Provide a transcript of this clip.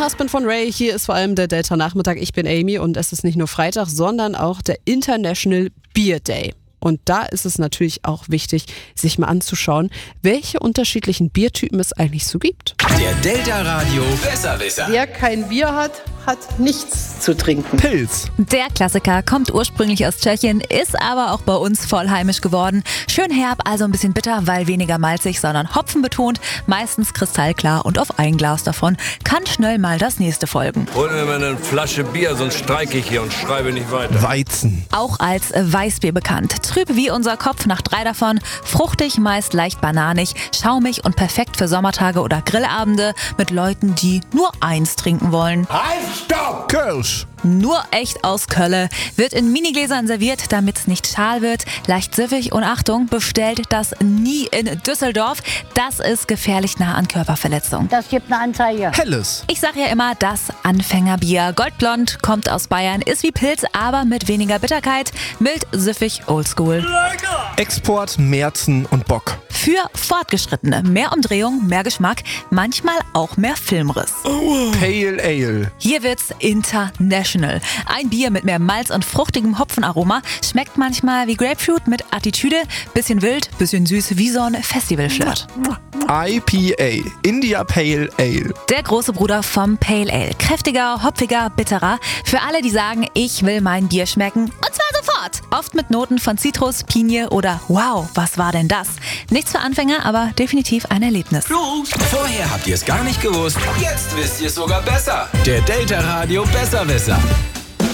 Husband von Ray, hier ist vor allem der Delta Nachmittag. Ich bin Amy und es ist nicht nur Freitag, sondern auch der International Beer Day. Und da ist es natürlich auch wichtig, sich mal anzuschauen, welche unterschiedlichen Biertypen es eigentlich so gibt. Der Delta Radio Besserwisser. Wer kein Bier hat, hat nichts zu trinken. Pilz. Der Klassiker kommt ursprünglich aus Tschechien, ist aber auch bei uns voll heimisch geworden. Schön herb, also ein bisschen bitter, weil weniger malzig, sondern hopfenbetont, meistens kristallklar und auf ein Glas davon kann schnell mal das nächste folgen. Hol mir mal eine Flasche Bier, sonst streike ich hier und schreibe nicht weiter. Weizen. Auch als Weißbier bekannt. Trüb wie unser Kopf nach 3 davon, fruchtig, meist leicht bananig, schaumig und perfekt für Sommertage oder Grillabende mit Leuten, die nur eins trinken wollen. Stopp! Kölsch. Nur echt aus Kölle. Wird in Minigläsern serviert, damit es nicht schal wird. Leicht süffig und Achtung, bestellt das nie in Düsseldorf. Das ist gefährlich nah an Körperverletzung. Das gibt eine Anzeige. Helles. Ich sag ja immer, das Anfängerbier. Goldblond, kommt aus Bayern, ist wie Pilz, aber mit weniger Bitterkeit. Mild, süffig, oldschool. Export, Märzen und Bock. Für Fortgeschrittene. Mehr Umdrehung, mehr Geschmack, manchmal auch mehr Filmriss. Pale Ale. Hier wird's international. Ein Bier mit mehr Malz und fruchtigem Hopfenaroma schmeckt manchmal wie Grapefruit mit Attitüde, bisschen wild, bisschen süß, wie so ein Festivalflirt. IPA. India Pale Ale. Der große Bruder vom Pale Ale. Kräftiger, hopfiger, bitterer. Für alle, die sagen, ich will mein Bier schmecken. Und zwar sofort. Oft mit Noten von Zitrus, Pinie oder wow, was war denn das? Nichts für Anfänger, aber definitiv ein Erlebnis. Vorher habt ihr es gar nicht gewusst. Jetzt wisst ihr es sogar besser. Der Delta Radio Besserwisser.